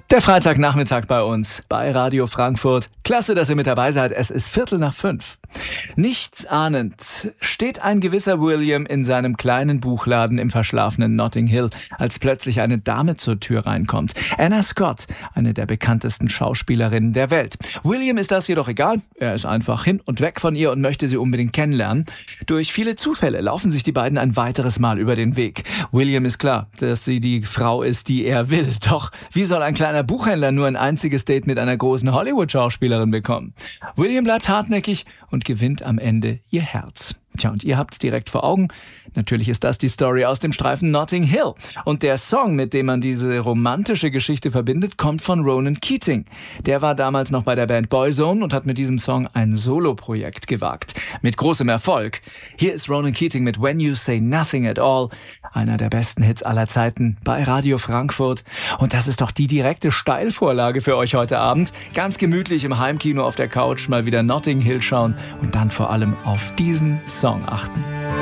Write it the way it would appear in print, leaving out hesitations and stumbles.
Der Freitagnachmittag bei uns, bei Radio Frankfurt. Klasse, dass ihr mit dabei seid. Es ist 4:45. Nichts ahnend steht ein gewisser William in seinem kleinen Buchladen im verschlafenen Notting Hill, als plötzlich eine Dame zur Tür reinkommt. Anna Scott, eine der bekanntesten Schauspielerinnen der Welt. William ist das jedoch egal. Er ist einfach hin und weg von ihr und möchte sie unbedingt kennenlernen. Durch viele Zufälle laufen sich die beiden ein weiteres Mal über den Weg. William ist klar, dass sie die Frau ist, die er will. Doch wie soll ein kleiner Buchhändler nur ein einziges Date mit einer großen Hollywood-Schauspielerin bekommen? William bleibt hartnäckig und gewinnt am Ende ihr Herz. Tja, und ihr habt's direkt vor Augen. Natürlich ist das die Story aus dem Streifen Notting Hill. Und der Song, mit dem man diese romantische Geschichte verbindet, kommt von Ronan Keating. Der war damals noch bei der Band Boyzone und hat mit diesem Song ein Soloprojekt gewagt. Mit großem Erfolg. Hier ist Ronan Keating mit When You Say Nothing at All. Einer der besten Hits aller Zeiten bei Radio Frankfurt. Und das ist doch die direkte Steilvorlage für euch heute Abend. Ganz gemütlich im Heimkino auf der Couch mal wieder Notting Hill schauen und dann vor allem auf diesen Song achten.